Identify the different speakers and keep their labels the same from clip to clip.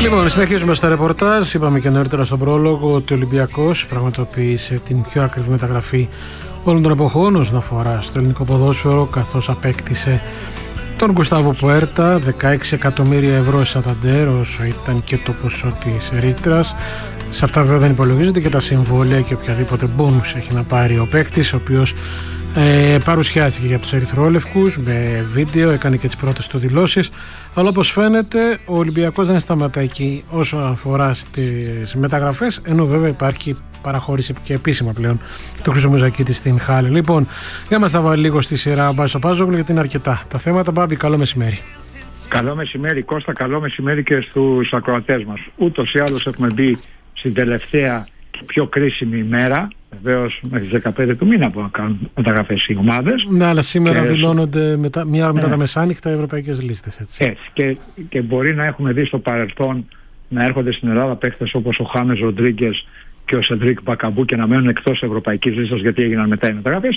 Speaker 1: Λοιπόν, συνεχίζουμε στα ρεπορτάζ. Είπαμε και νωρίτερα στον πρόλογο ότι ο Ολυμπιακός πραγματοποίησε την πιο ακριβή μεταγραφή όλων των εποχών όσον αφορά στο ελληνικό ποδόσφαιρο, καθώς απέκτησε τον Γκουστάβο Πουέρτα, 16 εκατομμύρια ευρώ Σανταντέρ, όσο ήταν και το ποσό της ρήτρας. Σε αυτά βέβαια δεν υπολογίζονται και τα συμβόλαια και οποιαδήποτε μπόνους έχει να πάρει ο παίκτης, ο οποίος παρουσιάστηκε για τους ερυθρόλευκους με βίντεο, έκανε και τις πρώτες του δηλώσεις. Αλλά όπως φαίνεται ο Ολυμπιακός δεν σταματά εκεί όσο αφορά στις μεταγραφές, ενώ βέβαια υπάρχει παραχώρηση και επίσημα πλέον το Χρυσομουζακίτη στην Χάλη. Λοιπόν, για μας τα βάλει λίγο στη σειρά ο Μπάμπης Παπάζογλου, γιατί είναι αρκετά τα θέματα. Μπάμπη, καλό μεσημέρι.
Speaker 2: Καλό μεσημέρι Κώστα, καλό μεσημέρι και στους ακροατές μας. Ούτως ή άλλως έχουμε μπει στην τελευταία και πιο κρίσιμη ημέρα. Βεβαίως μέχρι τις 15 του μήνα που να κάνουν μεταγραφές οι ομάδες.
Speaker 1: Ναι, αλλά σήμερα δηλώνονται μια ώρα μετά τα μεσάνυχτα ευρωπαϊκές λίστες.
Speaker 2: Έτσι. Και μπορεί να έχουμε δει στο παρελθόν να έρχονται στην Ελλάδα παίχτες όπως ο Χάμες Ροντρίγκες και ο Σεντρίκ Μπακαμπού και να μένουν εκτός ευρωπαϊκής λίστας γιατί έγιναν μετά οι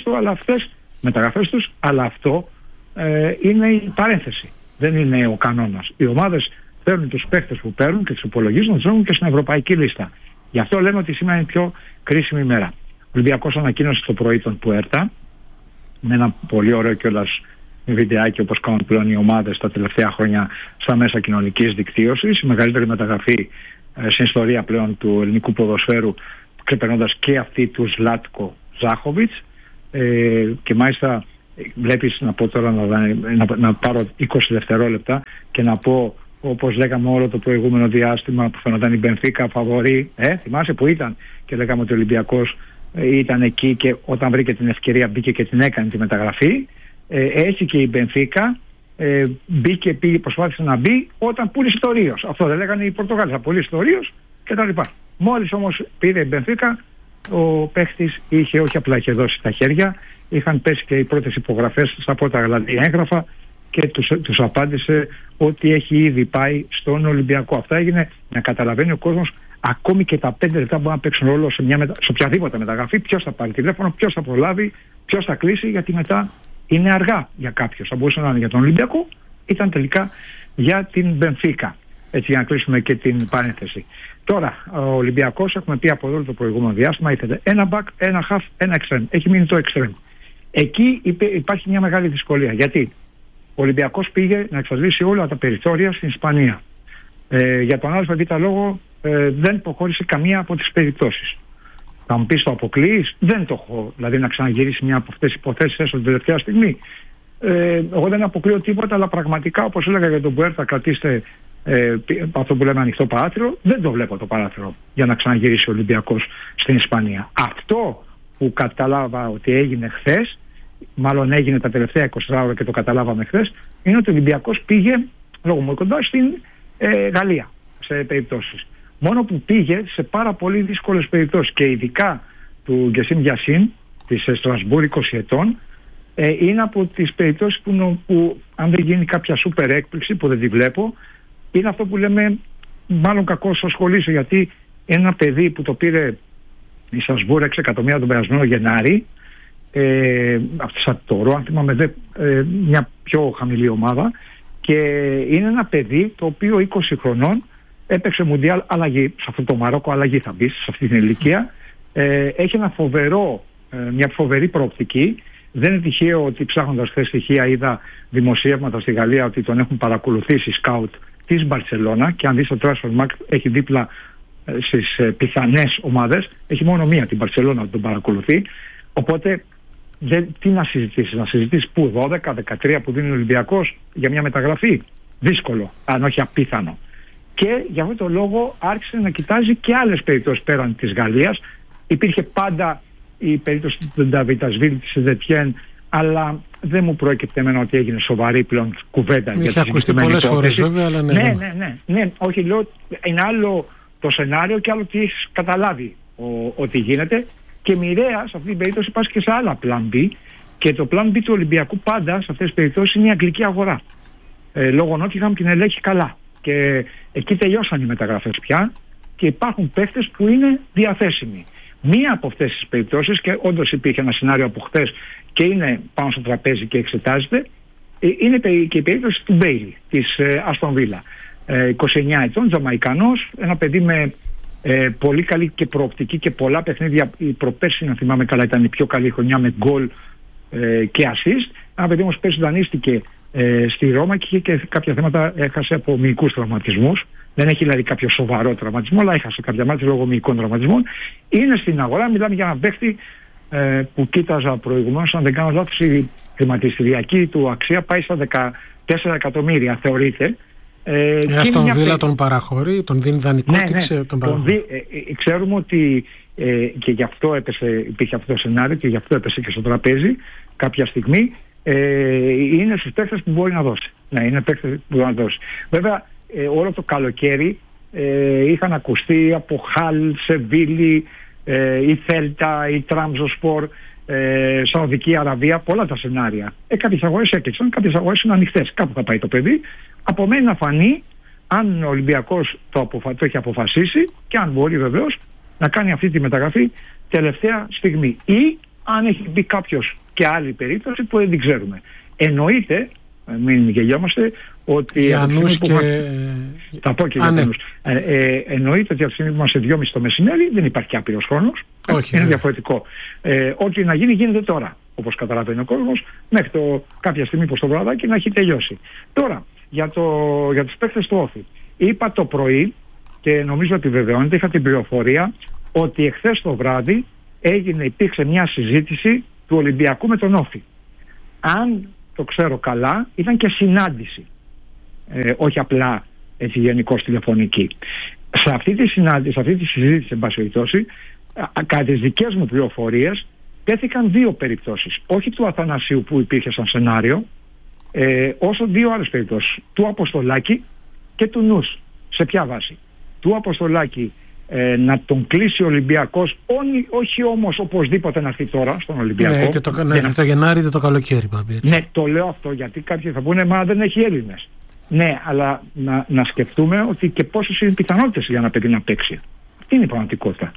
Speaker 2: μεταγραφές τους, αλλά αυτό είναι η παρένθεση. Δεν είναι ο κανόνας. Οι ομάδες παίρνουν τους παίχτες που παίρνουν και τους υπολογίζουν, τους έχουν και στην ευρωπαϊκή λίστα. Γι' αυτό λέμε ότι σήμερα είναι η πιο κρίσιμη ημέρα. Ο Ολυμπιακός ανακοίνωσε το πρωί τον Πουέρτα με ένα πολύ ωραίο κιόλας βιντεάκι, όπως κάνουν πλέον οι ομάδες τα τελευταία χρόνια στα μέσα κοινωνικής δικτύωσης. Η μεγαλύτερη μεταγραφή στην ιστορία πλέον του ελληνικού ποδοσφαίρου, ξεπερνώντας και αυτή του Ζλάτκο Ζάχοβιτς. Και μάλιστα βλέπεις, να πω τώρα να πάρω 20 δευτερόλεπτα και να πω, όπως λέγαμε όλο το προηγούμενο διάστημα που φαίνονταν η Μπενφίκα φαβορί, θυμάσαι που ήταν και λέγαμε ότι ο Ολυμπιακός ήταν εκεί και όταν βρήκε την ευκαιρία μπήκε και την έκανε τη μεταγραφή. Έτσι και η Μπενφίκα μπήκε, πήγε, προσπάθησε να μπει όταν πούλησε το Ρίος. Αυτό δεν λέγανε οι Πορτογάλοι, θα πουλήσει το Ρίος κτλ. Μόλις όμως πήρε η Μπενφίκα, ο παίχτης είχε, όχι απλά είχε δώσει τα χέρια, είχαν πέσει και οι πρώτες υπογραφές στα πρώτα γλαντή έγγραφα και τους απάντησε ότι έχει ήδη πάει στον Ολυμπιακό. Αυτά έγινε να καταλαβαίνει ο κόσμος ακόμη και τα 5 λεπτά μπορούν να παίξουν ρόλο σε οποιαδήποτε μεταγραφή. Ποιος θα πάρει τηλέφωνο, ποιος θα προλάβει, ποιος θα κλείσει, γιατί μετά είναι αργά για κάποιους. Θα μπορούσε να είναι για τον Ολυμπιακό, ήταν τελικά για την Μπενφίκα. Έτσι, για να κλείσουμε και την παρένθεση. Τώρα, ο Ολυμπιακός, έχουμε πει από εδώ το προηγούμενο διάστημα, ήθελε ένα back, ένα half, ένα extreme. Έχει μείνει το extreme. Εκεί υπάρχει μια μεγάλη δυσκολία. Γιατί ο Ολυμπιακός πήγε να εξασφαλίσει όλα τα περιθώρια στην Ισπανία. Για τον ΑΒ λόγο δεν προχώρησε καμία από τις περιπτώσεις. Θα μου πεις το αποκλείεις, δεν το έχω. Δηλαδή να ξαναγυρίσει μια από αυτές τις υποθέσεις έστω την τελευταία στιγμή. Εγώ δεν αποκλείω τίποτα, αλλά πραγματικά, όπως έλεγα για τον Πουέρτα, κρατήστε αυτό που λέμε ανοιχτό παράθυρο. Δεν το βλέπω το παράθυρο για να ξαναγυρίσει ο Ολυμπιακός στην Ισπανία. Αυτό που κατάλαβα ότι έγινε χθες, μάλλον έγινε τα τελευταία 24 ώρα και το καταλάβαμε χθες, είναι ότι ο Ολυμπιακός πήγε λόγω μου κοντά στην Γαλλία σε περιπτώσεις. Μόνο που πήγε σε πάρα πολύ δύσκολες περιπτώσεις και ειδικά του Γκεσίμ Γιασίν της Στρασβούρ 20 ετών είναι από τις περιπτώσεις που αν δεν γίνει κάποια σούπερ έκπληξη που δεν τη βλέπω, είναι αυτό που λέμε μάλλον κακώς ασχολείσαι, γιατί ένα παιδί που το πήρε η Στρασβούρ 6 εκατομμύρια τον περασμένο Γενάρη, σαν το αν θυμάμαι μια πιο χαμηλή ομάδα, και είναι ένα παιδί το οποίο 20 χρονών έπαιξε Μουντιάλ αλλαγή, σε αυτό το Μαρόκο αλλαγή θα μπει σε αυτή την ηλικία, έχει μια φοβερή προοπτική. Δεν είναι τυχαίο ότι ψάχνοντας χθες στοιχεία είδα δημοσιεύματα στη Γαλλία ότι τον έχουν παρακολουθήσει σκάουτ της Μπαρσελόνα, και αν δεις το Transfermarkt έχει δίπλα στις πιθανές ομάδες, έχει μόνο μία, την Μπαρσελόνα, που τον παρακολουθεί. Οπότε τι να συζητήσεις πού, 12-13 που δίνει ο Ολυμπιακός για μια μεταγραφή? Δύσκολο, αν όχι απίθανο. Και για αυτόν τον λόγο άρχισε να κοιτάζει και άλλες περιπτώσεις πέραν της Γαλλίας. Υπήρχε πάντα η περίπτωση του Νταβιτασβίλη, της Ζετιέν, αλλά δεν μου προέκυπτε εμένα ότι έγινε σοβαρή πλέον κουβέντα.
Speaker 1: Είχε ακουστεί πολλές φορές βέβαια, αλλά
Speaker 2: ναι. Όχι, λέω, είναι άλλο το σενάριο και άλλο τι έχεις καταλάβει ότι γίνεται. Και μοιραία σε αυτή την περίπτωση πας και σε άλλα plan B. Και το plan B του Ολυμπιακού πάντα σε αυτές τις περιπτώσεις είναι η αγγλική αγορά. Λόγω Νότιγχαμ την ελέγχει καλά. Και εκεί τελειώσαν οι μεταγραφές πια και υπάρχουν παίχτες που είναι διαθέσιμοι. Μία από αυτές τις περιπτώσεις, και όντως υπήρχε ένα σενάριο από χτες και είναι πάνω στο τραπέζι και εξετάζεται, είναι και η περίπτωση του Μπέιλι, της Αστον Βίλα. 29 ετών, Τζαμαϊκανός, ένα παιδί με πολύ καλή και προοπτική και πολλά παιχνίδια. Η προπέρσι, να θυμάμαι καλά, ήταν η πιο καλή χρονιά με γκολ και assist. Ένα παιδί όμως πέρσι δανείστηκε στη Ρώμα και είχε και κάποια θέματα, έχασε από μυϊκούς τραυματισμούς. Δεν έχει δηλαδή κάποιο σοβαρό τραυματισμό, αλλά έχασε κάποια μάτια λόγω μυϊκών τραυματισμών. Είναι στην αγορά, μιλάμε για έναν παίχτη που κοίταζα προηγουμένως, αν δεν κάνω λάθος, η χρηματιστηριακή του αξία πάει στα 14 εκατομμύρια, θεωρείται.
Speaker 1: Στον Βίλα τον παραχωρεί, τον δίνει δανεικό, τον παραχωρεί.
Speaker 2: Ξέρουμε ότι και γι' αυτό υπήρχε αυτό το σενάριο και γι' αυτό έπεσε και στο τραπέζι κάποια στιγμή. Είναι στους παίκτες που μπορεί να δώσει. Ναι, είναι παίκτες που μπορεί να δώσει. Βέβαια, όλο το καλοκαίρι είχαν ακουστεί από Χαλ, Σεβίλη, η Θέλτα, η Τραμζοσπορ, Σαουδική Αραβία, πολλά τα σενάρια. Κάποιες αγορές έκλεισαν, κάποιες αγορές είναι ανοιχτές. Κάπου θα πάει το παιδί. Απομένει να φανεί αν ο Ολυμπιακός το έχει αποφασίσει και αν μπορεί βεβαίως να κάνει αυτή τη μεταγραφή τελευταία στιγμή. Ή αν έχει μπει κάποιος και άλλη περίπτωση που δεν την ξέρουμε. Εννοείται, μην γελιόμαστε, ότι
Speaker 1: Γιαννούς
Speaker 2: θα πω και για Γιαννούς. Εννοείται ότι από τη στιγμή που είμαστε 2.30 το μεσημέρι δεν υπάρχει άπειρος χρόνος. Είναι διαφορετικό. Ό,τι να γίνει γίνεται τώρα, όπως καταλαβαίνει ο κόσμος, μέχρι κάποια στιγμή που στο βραδάκι να έχει τελειώσει. Τώρα, για τους παίκτες του Όφη. Είπα το πρωί και νομίζω ότι βεβαιώνεται, είχα την πληροφορία ότι εχθές το βράδυ υπήρξε μια συζήτηση του Ολυμπιακού με τον Όφη. Αν το ξέρω καλά, ήταν και συνάντηση. Όχι απλά έτσι γενικώς τηλεφωνική. Σε αυτή τη συνάντηση, σε αυτή τη συζήτηση, εν πάση περιπτώσει, κατά τις δικές μου πληροφορίες, τέθηκαν δύο περιπτώσεις. Όχι του Αθανασίου που υπήρχε σαν σενάριο, όσο δύο άλλες περιπτώσεις. Του Αποστολάκη και του Νους. Σε ποια βάση? Του Αποστολάκη να τον κλείσει ο Ολυμπιακός, όχι όμως οπωσδήποτε να έρθει τώρα στον Ολυμπιακό.
Speaker 1: Ναι, και να έρθει το Γενάρη ή το καλοκαίρι, Παμπή.
Speaker 2: Ναι, το λέω αυτό γιατί κάποιοι θα πούνε μα δεν έχει Έλληνες. Ναι, αλλά να σκεφτούμε ότι και πόσες είναι οι πιθανότητες για ένα παιδί να παίξει. Αυτή είναι η πραγματικότητα.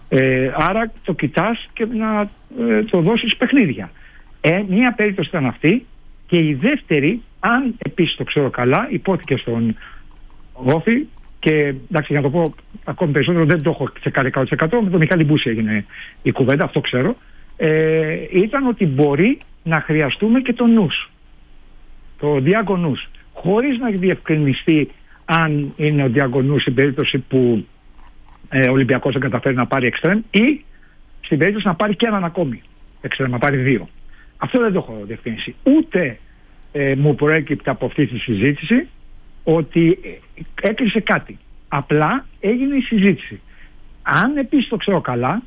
Speaker 2: Άρα το κοιτάς και να το δώσεις παιχνίδια. Μία περίπτωση ήταν αυτή και η δεύτερη, αν επίσης το ξέρω καλά, υπόθηκε στον Όφη. Και εντάξει, για να το πω ακόμη περισσότερο, δεν το έχω τσεκάρει 100%. Με τον Μιχάλη Μπούση έγινε η κουβέντα, αυτό ξέρω. Ήταν ότι μπορεί να χρειαστούμε και τον Νους, το Διάγκο Νους, χωρίς να διευκρινιστεί αν είναι ο Διάγκο Νους στην περίπτωση που ο Ολυμπιακός δεν καταφέρει να πάρει εξτρέμ ή στην περίπτωση να πάρει και έναν ακόμη εξτρέμ, να πάρει δύο. Αυτό δεν το έχω διευκρινίσει. Ούτε μου προέκυπτε από αυτή τη συζήτηση ότι έκλεισε κάτι. Απλά έγινε η συζήτηση. Αν επίσης το ξέρω καλά,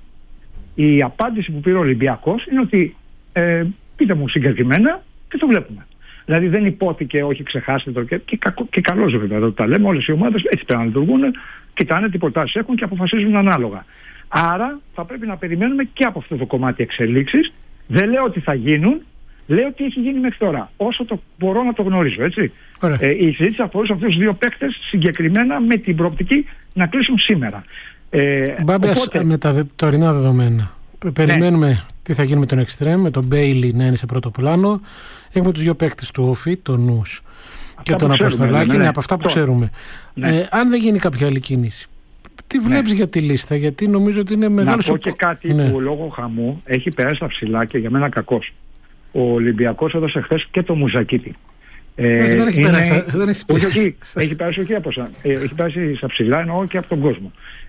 Speaker 2: η απάντηση που πήρε ο Ολυμπιακός είναι ότι πείτε μου συγκεκριμένα και το βλέπουμε. Δηλαδή δεν υπόθηκε, όχι ξεχάστε το και καλώς βέβαια εδώ τα λέμε, όλες οι ομάδες έτσι πρέπει να λειτουργούν, κοιτάνε τι προτάσεις έχουν και αποφασίζουν ανάλογα. Άρα θα πρέπει να περιμένουμε και από αυτό το κομμάτι εξελίξεις. Δεν λέω ότι θα γίνουν, λέω ότι έχει γίνει μέχρι τώρα, όσο το μπορώ να το γνωρίζω, έτσι. Η συζήτηση αφορούσε αυτούς τους δύο παίκτες συγκεκριμένα με την προοπτική να κλείσουν σήμερα.
Speaker 1: Μπάμπιας, με τα τωρινά δεδομένα, περιμένουμε τι θα γίνει με τον Εξτρέμ, με τον Μπέιλι να είναι σε πρώτο πλάνο. Έχουμε τους δύο παίκτες του Όφη, τον Νους και τον Αποστολάκη, από αυτά που ξέρουμε. Αν δεν γίνει κάποια άλλη κίνηση, τι βλέπεις για τη λίστα? Γιατί νομίζω ότι είναι μεγάλο.
Speaker 2: Να πω και κάτι που λόγω χαμού έχει περάσει στα ψηλά και για μένα κακός. Ο Ολυμπιακός έδωσε χθες και το Μουζακίτη.
Speaker 1: Δεν έχει περάσει.
Speaker 2: Έχει περάσει όχι από εσά. Έχει περάσει στα ψηλά, εννοώ και από τον κόσμο.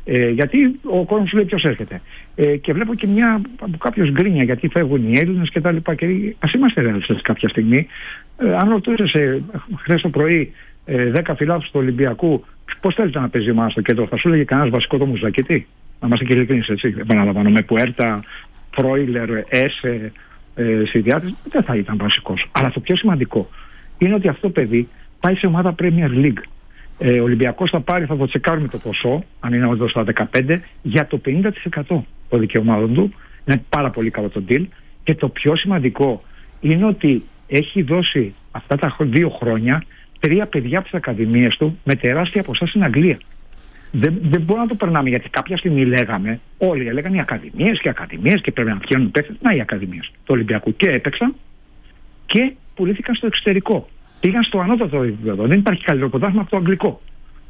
Speaker 2: Γιατί ο κόσμος λέει ποιος έρχεται. Και βλέπω και από κάποιος γκρίνια γιατί φεύγουν οι Έλληνες και τα λοιπά. Και ας είμαστε ρεαλιστές κάποια στιγμή. Αν ρωτούσες χθες το πρωί 10 φιλάθλους του Ολυμπιακού πώς θέλετε να παίζει η ομάδα στο κέντρο, θα σου έλεγε κανένας βασικό το Μουζακίτη? Να είμαστε και ειλικρινείς, έτσι. Επαναλαμβάνω, με Πουέρτα, Φρόιλερ, Έσε στη διάθεση, δεν θα ήταν βασικός. Αλλά το πιο σημαντικό είναι ότι αυτό το παιδί πάει σε ομάδα Premier League. Ο Ολυμπιακός θα το τσεκάρουμε το ποσό, αν είναι εδώ στα 15, για το 50% των δικαιωμάτων του. Είναι πάρα πολύ καλό το deal. Και το πιο σημαντικό είναι ότι έχει δώσει αυτά τα 2 χρόνια 3 παιδιά από τις ακαδημίες του με τεράστια ποσά στην Αγγλία. Δεν μπορούμε να το περνάμε, γιατί κάποια στιγμή όλοι έλεγαν οι ακαδημίες και πρέπει να βγαίνουν παίκτες. Να, οι ακαδημίες του Ολυμπιακού και έπαιξαν και πουλήθηκαν στο εξωτερικό. Πήγαν στο ανώτατο επίπεδο. Δεν υπάρχει καλύτερο πρωτάθλημα από το αγγλικό.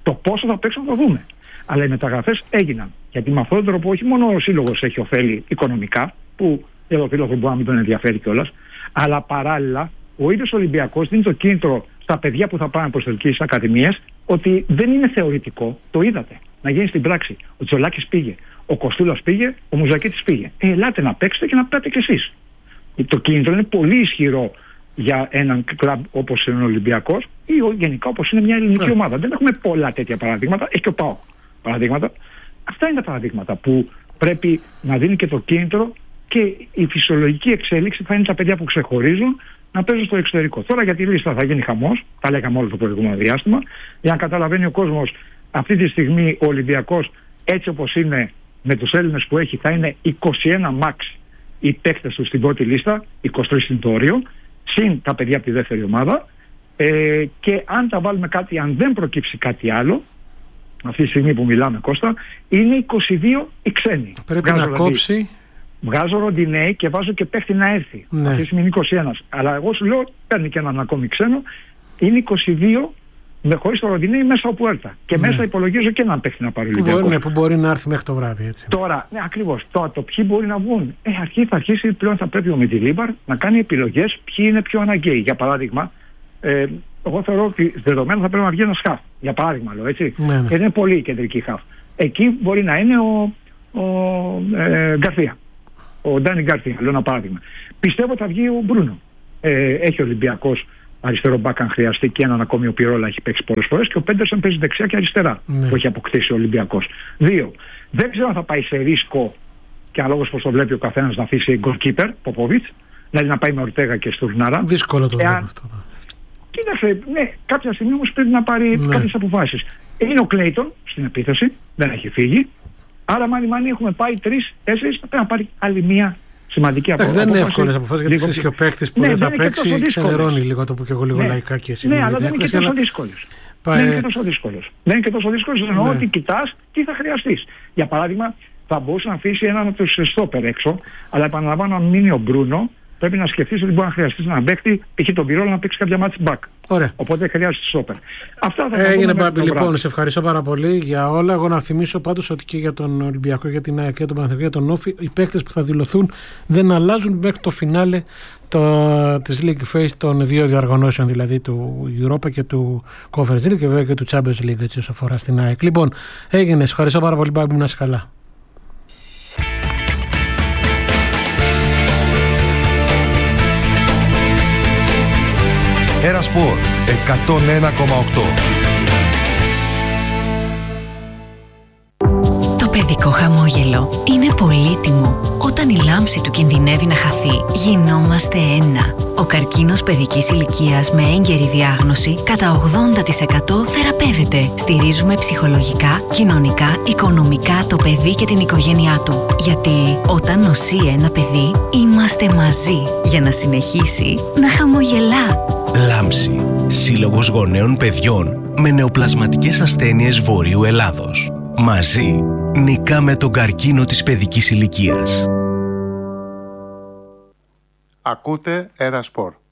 Speaker 2: Το πόσο θα παίξουν θα δούμε. Αλλά οι μεταγραφές έγιναν. Γιατί με αυτόν τον τρόπο όχι μόνο ο σύλλογος έχει ωφέλη οικονομικά, που εδώ φίλο μπορεί να μην τον ενδιαφέρει κιόλας, αλλά παράλληλα ο ίδιος Ολυμπιακός δίνει το κίνητρο στα παιδιά που θα πάνε προς τελικές ακαδημίες ότι δεν είναι θεωρητικό, το είδατε, να γίνει στην πράξη. Ο Τσολάκης πήγε, ο Κοστούλας πήγε, ο Μουζακίτης πήγε. Ελάτε να παίξετε και να πάτε κι εσείς. Το κίνητρο είναι πολύ ισχυρό για έναν κλαμπ όπως είναι ο Ολυμπιακός ή γενικά όπως είναι μια ελληνική ομάδα. Δεν έχουμε πολλά τέτοια παραδείγματα. Έχει και ο ΠΑΟΚ παραδείγματα. Αυτά είναι τα παραδείγματα που πρέπει να δίνει και το κίνητρο, και η φυσιολογική εξέλιξη θα είναι τα παιδιά που ξεχωρίζουν να παίζουν στο εξωτερικό. Τώρα για τη λίστα θα γίνει χαμός, τα λέγαμε όλο το προηγούμενο διάστημα, για να καταλαβαίνει ο κόσμος αυτή τη στιγμή ο Ολυμπιακός έτσι όπως είναι με τους Έλληνες που έχει θα είναι 21 max οι παίκτες του στην πρώτη λίστα, 23 είναι το όριο, συν τα παιδιά από τη δεύτερη ομάδα, και αν τα βάλουμε κάτι, αν δεν προκύψει κάτι άλλο, αυτή τη στιγμή που μιλάμε Κώστα, είναι 22 οι ξένοι.
Speaker 1: Πρέπει να κόψει.
Speaker 2: Βγάζω Ροντινέι και βάζω και παίχτη να έρθει.
Speaker 1: Ναι.
Speaker 2: Αυτή τη στιγμή είναι 21. Αλλά εγώ σου λέω, παίρνει και έναν ακόμη ξένο, είναι 22 με χωρίς το Ροντινέι μέσα όπου έρθα. Και μέσα υπολογίζω και έναν παίχτη να πάρει ο Ολυμπιακός.
Speaker 1: Που μπορεί να έρθει μέχρι το βράδυ. Έτσι.
Speaker 2: Τώρα, ναι, ακριβώς. Τώρα το ποιοι μπορεί να βγουν. Θα αρχίσει πλέον, θα πρέπει ο Μεντιλίμπαρ να κάνει επιλογές ποιοι είναι πιο αναγκαίοι. Για παράδειγμα, εγώ θεωρώ ότι δεδομένα θα πρέπει να βγει ένας χαφ. Για παράδειγμα, λέω έτσι.
Speaker 1: Ναι.
Speaker 2: Και είναι πολύ κεντρική χαφ. Εκεί μπορεί να είναι ο Γκαρθία. Ο Ντάνι Γκάρθια, λέω ένα παράδειγμα. Πιστεύω ότι θα βγει ο Μπρούνο. Έχει ο Ολυμπιακός αριστερό μπακ αν χρειαστεί, και έναν ακόμη ο Πιρόλα έχει παίξει πολλές φορές, και ο Πέντερσον παίζει δεξιά και αριστερά που έχει αποκτήσει ο Ολυμπιακός. 2. Δεν ξέρω αν θα πάει σε ρίσκο, και αναλόγως πώς το βλέπει ο καθένας, να αφήσει goalkeeper, Ποπόβιτς, δηλαδή να πάει με Ορτέγα και Στουρνάρα.
Speaker 1: Δύσκολο το βλέπω αυτό.
Speaker 2: Κοίταξε, ναι, κάποια στιγμή όμως πρέπει να πάρει κάποιες αποφάσεις. Είναι ο Κλέιτον στην επίθεση, δεν έχει φύγει. Άρα, μάλλον έχουμε πάει 3-4, θα πρέπει να πάρει άλλη μία σημαντική απόφαση.
Speaker 1: Δεν είναι εύκολες αποφάσεις, γιατί είσαι και ο παίκτης που δεν θα παίξει, ξενερώνει λίγο, το που και εγώ λίγο λαϊκά και εσύ.
Speaker 2: Ναι, αλλά δεν είναι και τόσο δύσκολος. Δεν είναι και τόσο δύσκολος. Εννοώ ότι κοιτάς τι θα χρειαστείς. Για παράδειγμα, θα μπορούσε να αφήσει έναν από τους στόπερ έξω, αλλά επαναλαμβάνω, αν μείνει ο Μπρούνο, πρέπει να σκεφτείς ότι μπορεί να χρειαστείς έναν παίκτη, π.χ. τον Πιρόλα, να παίξει κάποια μάτς back.
Speaker 1: Ωραία.
Speaker 2: Οπότε χρειάζεται στόπερ. Αυτά θα
Speaker 1: έγινε, Μπάμπη. Λοιπόν, σε ευχαριστώ πάρα πολύ για όλα. Εγώ να θυμίσω πάντως ότι και για τον Ολυμπιακό, για την ΑΕΚ και τον Παναθηναϊκό, για τον Όφη, οι παίκτες που θα δηλωθούν δεν αλλάζουν μέχρι το φινάλε της League Phase των δύο διοργανώσεων, δηλαδή του Europa και του Conference League, και βέβαια και του Champions League, έτσι όσο αφορά στην ΑΕΚ. Λοιπόν, έγινε. Ευχαριστώ πάρα πολύ, Μπάμπη, να είσαι καλά.
Speaker 3: Ένα Σπορ 101,8.
Speaker 4: Το παιδικό χαμόγελο είναι πολύτιμο. Όταν η λάμψη του κινδυνεύει να χαθεί, γινόμαστε ένα. Ο καρκίνος παιδικής ηλικίας με έγκαιρη διάγνωση κατά 80% θεραπεύεται. Στηρίζουμε ψυχολογικά, κοινωνικά, οικονομικά το παιδί και την οικογένειά του. Γιατί όταν νοσεί ένα παιδί, είμαστε μαζί για να συνεχίσει να χαμογελά.
Speaker 5: Λάμψη. Σύλλογος Γονέων Παιδιών με νεοπλασματικές ασθένειες Βορείου Ελλάδος. Μαζί νικάμε τον καρκίνο της παιδικής ηλικίας.
Speaker 3: Ακούτε Ένα Σπορ.